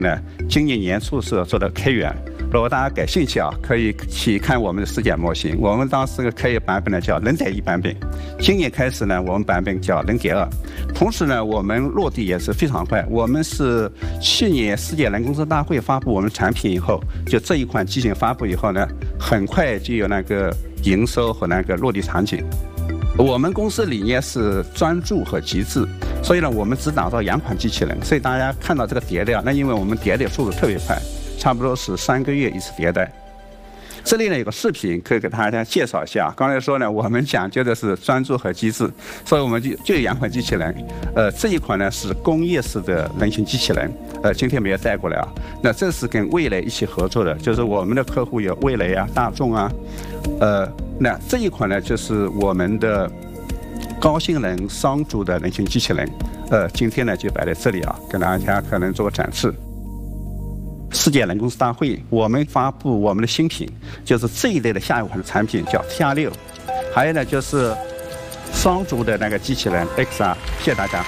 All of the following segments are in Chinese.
呢，今年年初时候做的开源，如果大家感兴趣啊，可以去看我们的世界模型。我们当时的开源版本呢叫0.1版本，今年开始呢，我们版本叫0.2。同时呢，我们落地也是非常快。我们是去年世界人工智能大会发布我们产品以后，就这一款机型发布以后呢，很快就有那个营收和那个落地场景。我们公司理念是专注和极致，所以呢，我们只打造2款机器人。所以大家看到这个迭代，那因为我们迭代速度特别快，差不多是3个月一次迭代。这里呢有个视频可以给大家介绍一下。刚才说呢，我们讲究的是专注和机智，所以我们就有2款机器人。这一款呢是工业式的人形机器人，今天没有带过来啊。那这是跟蔚来一起合作的，就是我们的客户有蔚来啊、大众啊，那这一款呢就是我们的高性能双足的人形机器人，今天呢就摆在这里啊，跟大家可能做个展示。世界人工智能大会，我们发布我们的新品，就是这一类的下一款产品叫 TR6，还有呢就是双足的那个机器人 XR。谢谢大家。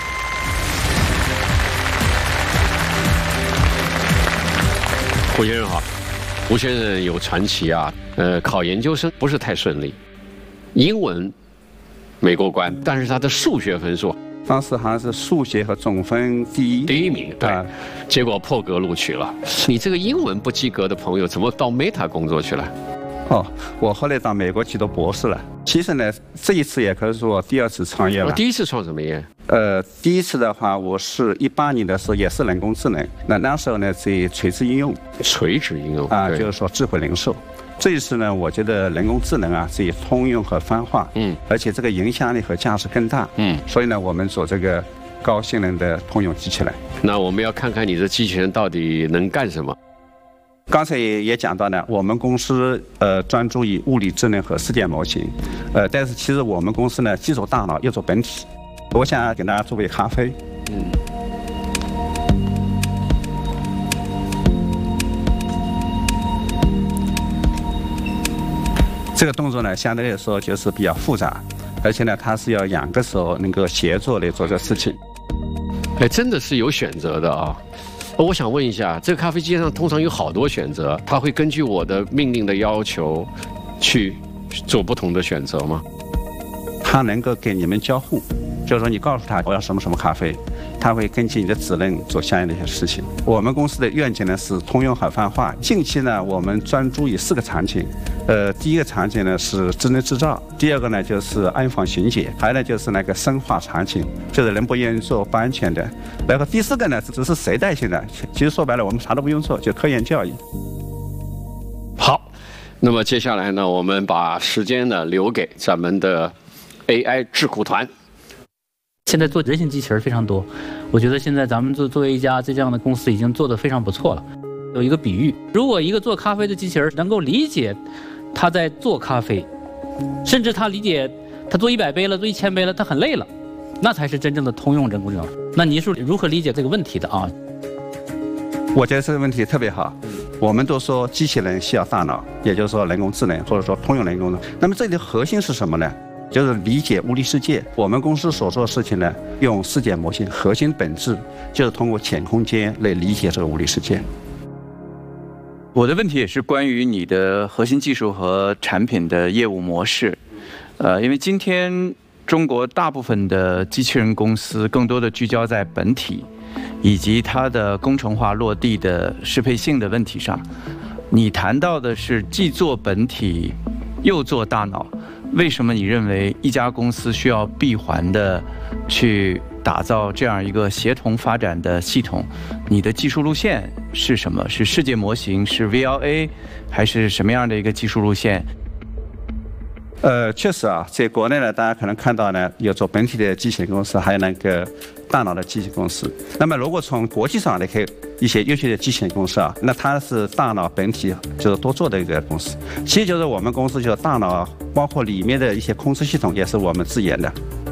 胡先生好，胡先生有传奇啊，考研究生不是太顺利，英文没过关，但是他的数学分数当时好像是数学和总分第一名，对，结果破格录取了。你这个英文不及格的朋友，怎么到 Meta 工作去了？ 哦，我后来到美国去读博士了。其实呢，这一次也可以说我第2次创业了。 第1次创什么业？ 第1次的话，我是18年的时候也是人工智能，那时候呢是垂直应用。 垂直应用啊，就是说智慧零售。这一次呢，我觉得人工智能啊是以通用和泛化，而且这个影响力和价值更大，所以呢，我们做这个高性能的通用机器人。 那我们要看看你的机器人到底能干什么。 刚才也讲到呢，我们公司专注于物理智能和世界模型，但是其实我们公司呢既做大脑又做本体。我想给大家做杯咖啡。这个动作呢，相对来说就是比较复杂，而且呢，它是要2个手能够协作来做这个事情。 真的是有选择的啊！我想问一下，这个咖啡机上通常有好多选择，它会根据我的命令的要求去做不同的选择吗？ 它能够给你们交互，就是说你告诉他我要什么什么咖啡，它会根据你的指令做相应的一些事情。我们公司的愿景呢是通用和泛化。近期呢，我们专注于4个场景。第一个场景呢是智能制造，第2个呢就是安防巡检，还有呢就是那个生化场景，就是人不愿意做不安全的。然后第4个呢只是时代性的，其实说白了我们啥都不用做，就科研教育。 好，那么接下来呢，我们把时间呢留给咱们的 AI 智库团。 现在做人形机器人非常多，我觉得现在咱们作为一家这样的公司已经做得非常不错了。有一个比喻，如果一个做咖啡的机器人能够理解他在做咖啡，甚至他理解他做100杯了，做1000杯了，他很累了，那才是真正的通用人工智能。那您是如何理解这个问题的啊？ 我觉得这个问题特别好。我们都说机器人需要大脑，也就是说人工智能或者说通用人工智能。那么这里的核心是什么呢？就是理解物理世界。我们公司所做的事情呢，用世界模型，核心本质就是通过浅空间来理解这个物理世界。 我的问题也是关于你的核心技术和产品的业务模式。因为今天中国大部分的机器人公司更多的聚焦在本体以及它的工程化落地的适配性的问题上。你谈到的是既做本体又做大脑，为什么你认为一家公司需要闭环的去打造这样一个协同发展的系统？你的技术路线是什么？是世界模型，是 VLA， 还是什么样的一个技术路线？ 确实啊，在国内呢，大家可能看到呢，有做本体的机器人公司，还有那个大脑的机器公司。那么，如果从国际上来看，一些优秀的机器人公司啊，那它是大脑本体就是多做的一个公司。其实就是我们公司就是大脑，包括里面的一些控制系统也是我们自研的。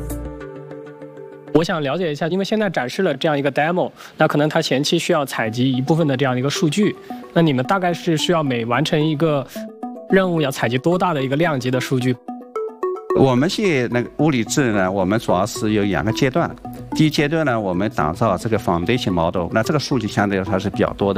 我想了解一下，因为现在展示了这样一个 demo， 那可能它前期需要采集一部分的这样一个数据，那你们大概是需要每完成一个任务要采集多大的一个量级的数据？ 我们现在那个物理智能呢，我们主要是有2个阶段。第一阶段呢，我们打造这个 foundation model， 那这个数据相对来说还是比较多的。